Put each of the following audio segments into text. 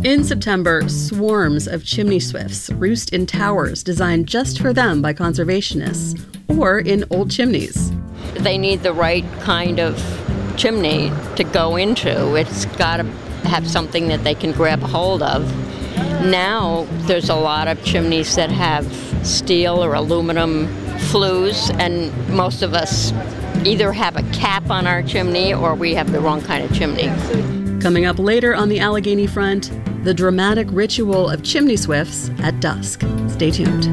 In September, swarms of chimney swifts roost in towers designed just for them by conservationists or in old chimneys. They need the right kind of chimney to go into. It's got to have something that they can grab a hold of. Now, there's a lot of chimneys that have steel or aluminum flues, and most of us either have a cap on our chimney or we have the wrong kind of chimney. Coming up later on the Allegheny Front, the dramatic ritual of chimney swifts at dusk. Stay tuned.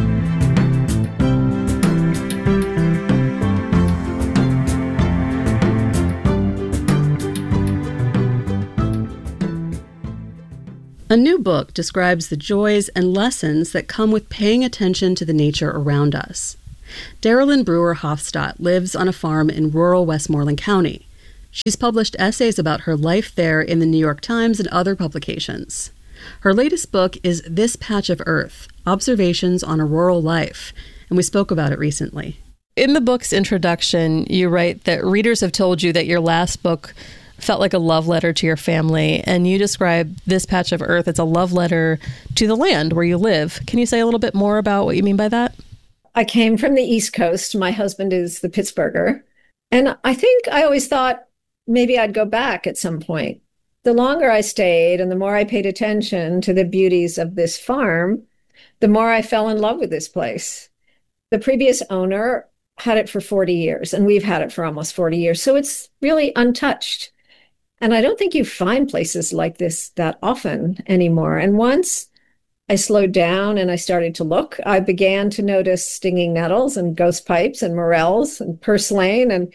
A new book describes the joys and lessons that come with paying attention to the nature around us. Darylyn Brewer Hofstadt lives on a farm in rural Westmoreland County. She's published essays about her life there in the New York Times and other publications. Her latest book is This Patch of Earth: Observations on a Rural Life, and we spoke about it recently. In the book's introduction, you write that readers have told you that your last book felt like a love letter to your family, and you describe This Patch of Earth as a love letter to the land where you live. Can you say a little bit more about what you mean by that? I came from the East Coast. My husband is the Pittsburgher. And I think I always thought maybe I'd go back at some point. The longer I stayed and the more I paid attention to the beauties of this farm, the more I fell in love with this place. The previous owner had it for 40 years, and we've had it for almost 40 years. So it's really untouched. And I don't think you find places like this that often anymore. And once I slowed down and I started to look, I began to notice stinging nettles and ghost pipes and morels and purslane and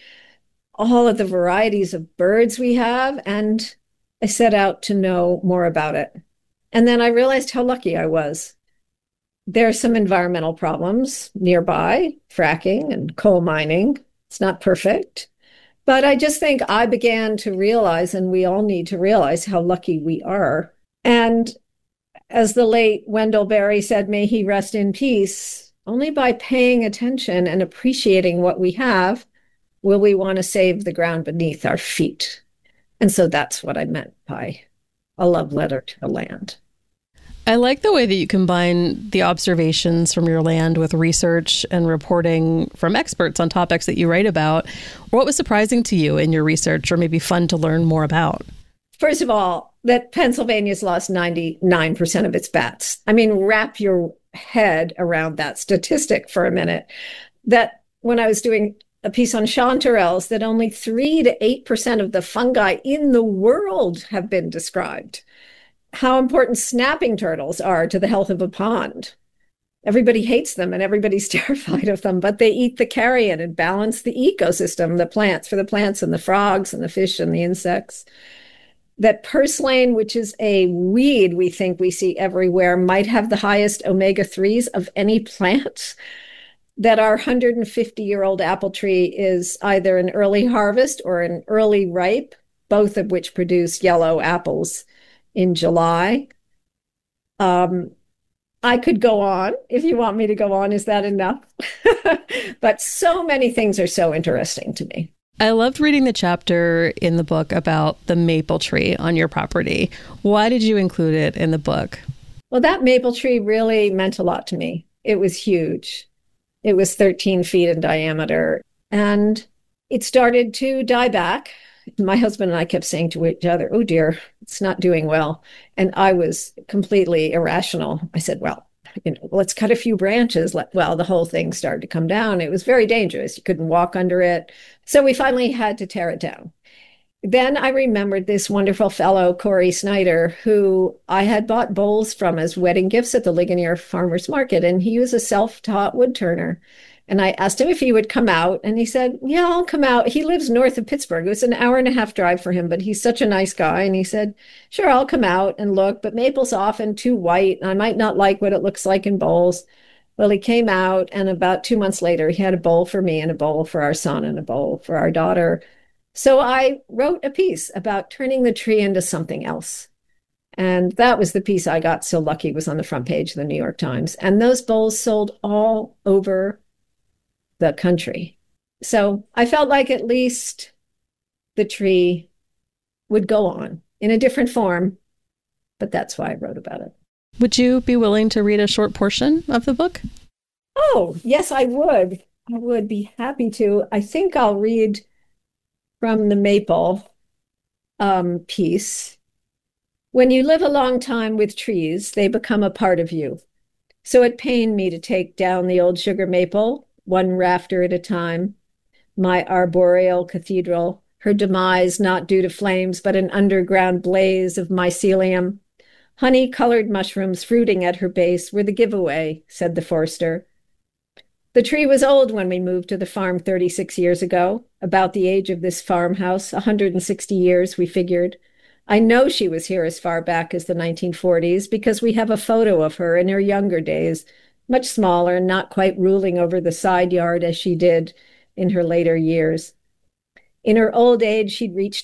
all of the varieties of birds we have. And I set out to know more about it. And then I realized how lucky I was. There are some environmental problems nearby, fracking and coal mining. It's not perfect. But I just think I began to realize, and we all need to realize, how lucky we are. And as the late Wendell Berry said, may he rest in peace, only by paying attention and appreciating what we have will we want to save the ground beneath our feet. And so that's what I meant by a love letter to the land. I like the way that you combine the observations from your land with research and reporting from experts on topics that you write about. What was surprising to you in your research, or maybe fun to learn more about? First of all, that Pennsylvania's lost 99% of its bats. I mean, wrap your head around that statistic for a minute. That when I was doing a piece on chanterelles, that only 3 to 8% of the fungi in the world have been described. How important snapping turtles are to the health of a pond. Everybody hates them and everybody's terrified of them, but they eat the carrion and balance the ecosystem, the plants, for the plants and the frogs and the fish and the insects. That purslane, which is a weed we think we see everywhere, might have the highest omega-3s of any plant. That our 150-year-old apple tree is either an early harvest or an early ripe, both of which produce yellow apples in July. I could go on if you want me to go on. Is that enough? But so many things are so interesting to me. I loved reading the chapter in the book about the maple tree on your property. Why did you include it in the book? Well, that maple tree really meant a lot to me. It was huge. It was 13 feet in diameter, and it started to die back. My husband and I kept saying to each other, oh dear, it's not doing well. And I was completely irrational. I said, well, let's cut a few branches. Well, the whole thing started to come down. It was very dangerous. You couldn't walk under it. So we finally had to tear it down. Then I remembered this wonderful fellow, Corey Snyder, who I had bought bowls from as wedding gifts at the Ligonier Farmers Market. And he was a self-taught wood turner. And I asked him if he would come out, and he said, yeah, I'll come out. He lives north of Pittsburgh. It was an hour-and-a-half drive for him, but he's such a nice guy. And he said, sure, I'll come out and look, but maple's often too white. And I might not like what it looks like in bowls. Well, he came out, and about 2 months later, he had a bowl for me and a bowl for our son and a bowl for our daughter. So I wrote a piece about turning the tree into something else. And that was the piece I got so lucky was on the front page of the New York Times. And those bowls sold all over the country. So I felt like at least the tree would go on in a different form, but that's why I wrote about it. Would you be willing to read a short portion of the book? Oh, yes, I would. I would be happy to. I think I'll read from the maple piece. When you live a long time with trees, they become a part of you. So it pained me to take down the old sugar maple, one rafter at a time, my arboreal cathedral, her demise not due to flames, but an underground blaze of mycelium. Honey-colored mushrooms fruiting at her base were the giveaway, said the forester. The tree was old when we moved to the farm 36 years ago, about the age of this farmhouse, 160 years, we figured. I know she was here as far back as the 1940s because we have a photo of her in her younger days, much smaller and not quite ruling over the side yard as she did in her later years. In her old age, she'd reached